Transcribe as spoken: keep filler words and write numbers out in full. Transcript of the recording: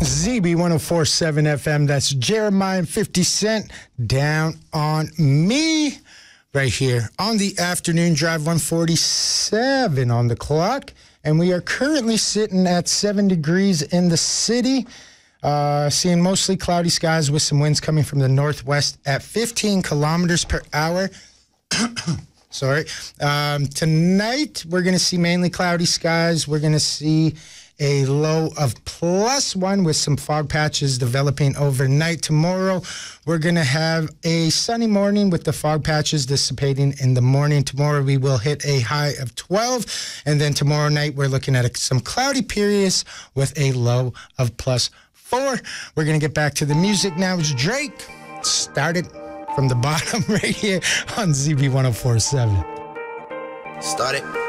Z B one oh four point seven F M. That's Jeremiah and fifty Cent, Down on Me, right here on the afternoon drive, one forty-seven on the clock. And we are currently sitting at seven degrees in the city. Uh, seeing mostly cloudy skies with some winds coming from the northwest at fifteen kilometers per hour. Sorry. Um, tonight, we're going to see mainly cloudy skies. We're going to see a low of plus one with some fog patches developing overnight. Tomorrow, we're going to have a sunny morning with the fog patches dissipating in the morning. Tomorrow, we will hit a high of twelve. And then tomorrow night, we're looking at some cloudy periods with a low of plus four. We're going to get back to the music now. It's Drake. Started from the bottom right here on Z B one oh four point seven. Start it.